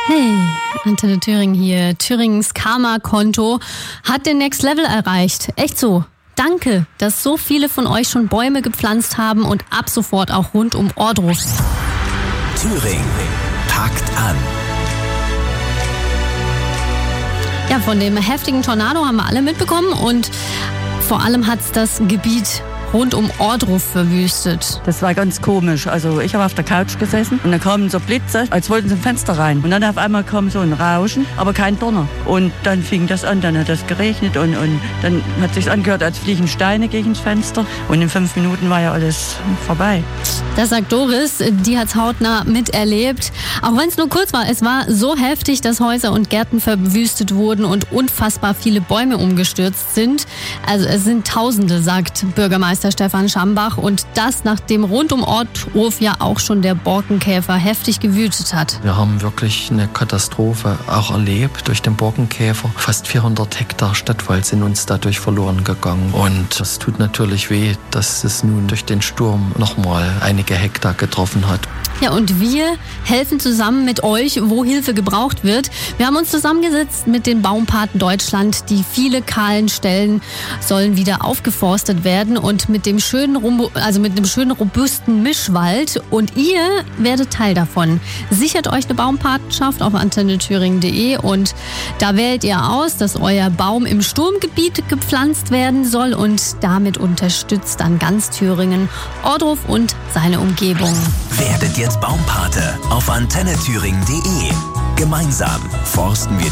Hey, Antenne Thüringen hier. Thüringens Karma-Konto hat den Next Level erreicht. Echt so. Danke, dass so viele von euch schon Bäume gepflanzt haben und ab sofort auch rund um Ohrdruf. Thüringen packt an. Ja, von dem heftigen Tornado haben wir alle mitbekommen und vor allem hat es das Gebiet rund um Ohrdruf verwüstet. Das war ganz komisch. Also ich habe auf der Couch gesessen und dann kamen so Blitze, als wollten sie im Fenster rein. Und dann auf einmal kam so ein Rauschen, aber kein Donner. Und dann fing das an, dann hat es geregnet und dann hat es sich angehört, als fliegen Steine gegen das Fenster. Und in 5 Minuten war ja alles vorbei. Das sagt Doris, die hat es hautnah miterlebt. Auch wenn es nur kurz war, es war so heftig, dass Häuser und Gärten verwüstet wurden und unfassbar viele Bäume umgestürzt sind. Also es sind Tausende, sagt Bürgermeister Stefan Schambach. Und das, nachdem rund um Ohrdruf ja auch schon der Borkenkäfer heftig gewütet hat. Wir haben wirklich eine Katastrophe auch erlebt durch den Borkenkäfer. Fast 400 Hektar Stadtwald sind uns dadurch verloren gegangen. Und das tut natürlich weh, dass es nun durch den Sturm nochmal einige Hektar getroffen hat. Ja, und wir helfen zusammen mit euch, wo Hilfe gebraucht wird. Wir haben uns zusammengesetzt mit den Baumpaten Deutschland. Die viele kahlen Stellen sollen wieder aufgeforstet werden und mit dem schönen, robusten Mischwald. Und ihr werdet Teil davon. Sichert euch eine Baumpatenschaft auf antennethüringen.de und da wählt ihr aus, dass euer Baum im Sturmgebiet gepflanzt werden soll und damit unterstützt dann ganz Thüringen, Ohrdruf und seine Umgebung. Werdet jetzt Baumpate auf antennethüringen.de. Gemeinsam forsten wir